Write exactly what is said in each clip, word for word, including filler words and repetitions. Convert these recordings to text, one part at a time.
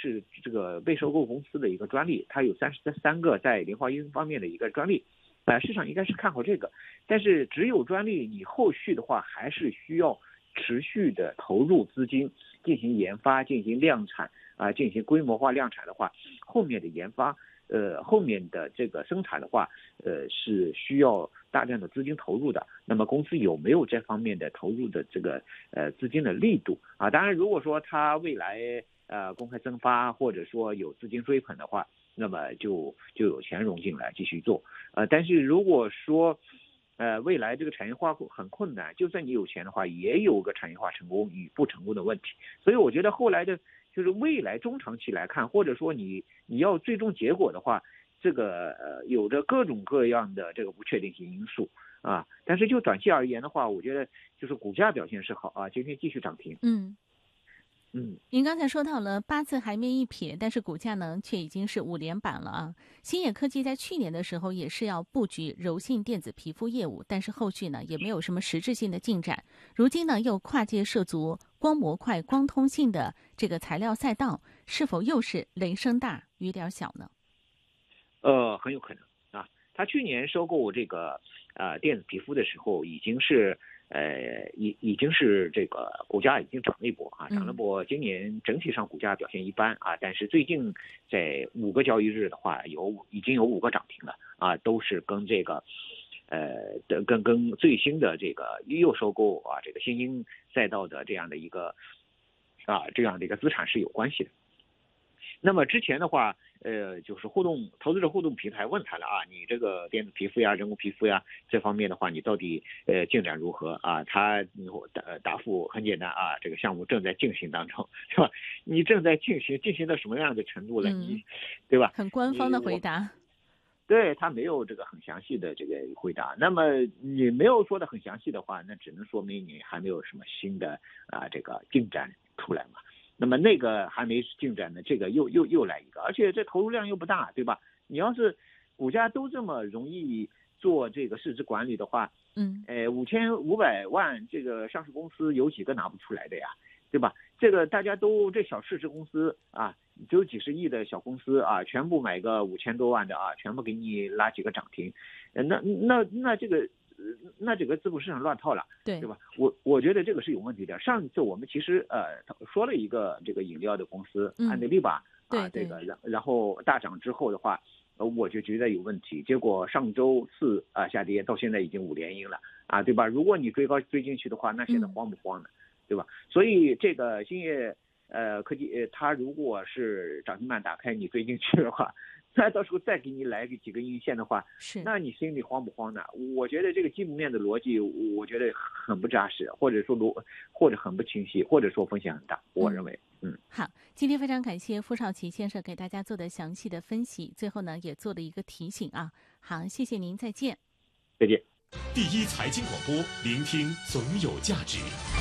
是这个被收购公司的一个专利，它有三十三个在磷化铟方面的一个专利，呃，市场应该是看好这个。但是只有专利，你后续的话还是需要持续的投入资金进行研发、进行量产啊、呃，进行规模化量产的话，后面的研发。呃，后面的这个生产的话，呃，是需要大量的资金投入的。那么公司有没有这方面的投入的这个呃资金的力度啊？当然，如果说它未来呃公开增发，或者说有资金追捧的话，那么就就有钱融进来继续做。呃，但是如果说呃未来这个产业化很困难，就算你有钱的话，也有个产业化成功与不成功的问题。所以我觉得后来的。就是未来中长期来看，或者说你你要最终结果的话，这个呃有着各种各样的这个不确定性因素啊。但是就短期而言的话，我觉得就是股价表现是好啊，今天继续涨停。 嗯嗯， 您刚才说到了八字还没一撇，但是股价呢却已经是五连板了啊。星野科技在去年的时候也是要布局柔性电子皮肤业务，但是后续呢也没有什么实质性的进展。如今呢又跨界涉足光模块、光通信的这个材料赛道，是否又是雷声大雨点小呢？ 呃，很有可能啊。他去年收购这个呃电子皮肤的时候，已经是。呃，已已经是这个股价已经涨了一波啊，涨了一波。今年整体上股价表现一般啊，但是最近在五个交易日的话，有已经有五个涨停了啊，都是跟这个呃的跟跟最新的这个又收购啊这个新兴赛道的这样的一个啊这样的一个资产是有关系的。那么之前的话，呃，就是互动投资者互动平台问他了啊，你这个电子皮肤呀、人工皮肤呀这方面的话，你到底呃进展如何啊？他答答复很简单啊，这个项目正在进行当中，是吧？你正在进行，进行到什么样的程度了？ 嗯、 你对吧？ 很官方的回答。 对，他没有这个很详细的这个回答。那么你没有说的很详细的话，那只能说明你还没有什么新的啊这个进展出来嘛。那么那个还没进展呢，这个又又又来一个，而且这投入量又不大，对吧？你要是股价都这么容易做这个市值管理的话， 嗯， 呃，五千五百万这个上市公司有几个拿不出来的呀，对吧？这个大家都这小市值公司啊，只有几十亿的小公司啊，全部买个五千多万的啊，全部给你拉几个涨停，呃，那那那这个。那这个资本市场乱套了， 对对吧？我我觉得这个是有问题的。上一次我们其实呃说了一个这个饮料的公司安德利吧，啊，这个然然后大涨之后的话，呃我就觉得有问题。结果上周四啊下跌，到现在已经五连阴了啊，对吧？如果你追高追进去的话，那现在慌不慌呢？对吧？所以这个兴业呃科技呃它如果是涨停板打开你追进去的话。那到时候再给你来个几个阴线的话， 是， 那你心里慌不慌呢？我觉得这个基本面的逻辑，我觉得很不扎实，或者说逻，或者很不清晰，或者说风险很大。我认为，嗯， 嗯好，今天非常感谢傅少奇先生给大家做的详细的分析，最后呢也做了一个提醒啊。好，谢谢您，再见。 再见。 第一财经广播，聆听总有价值。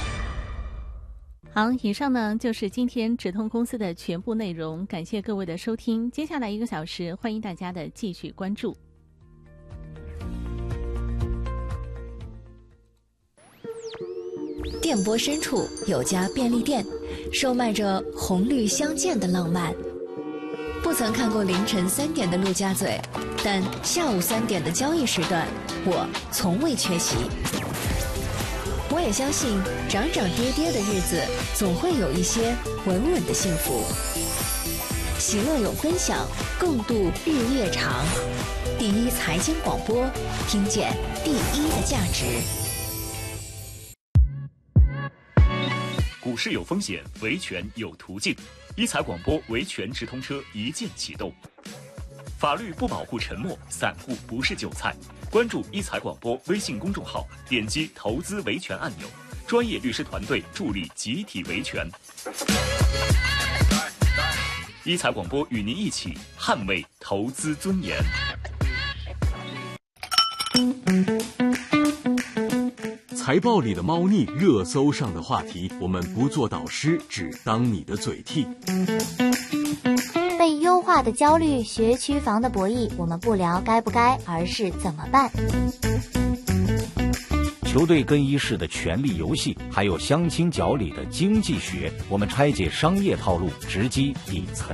好，以上呢就是今天直通公司的全部内容，感谢各位的收听。接下来一个小时，欢迎大家的继续关注。 电波深处有家便利店，售卖着红绿相间的浪漫。不曾看过凌晨三点的陆家嘴，但下午三点的交易时段，我从未缺席。我也相信涨涨跌跌的日子总会有一些稳稳的幸福，喜乐有分享，共度日夜长。第一财经广播，听见第一的价值。 股市有风险，维权有途径。一财广播维权直通车一键启动。法律不保护沉默，散户不是韭菜。关注一财广播微信公众号，点击投资维权按钮，专业律师团队助力集体维权。一财广播与您一起捍卫投资尊严。 财报里的猫腻，热搜上的话题，我们不做导师，只当你的嘴替。 被优化的焦虑，学区房的博弈，我们不聊该不该，而是怎么办。 球队更衣室的权力游戏，还有相亲角里的经济学，我们拆解商业套路，直击底层。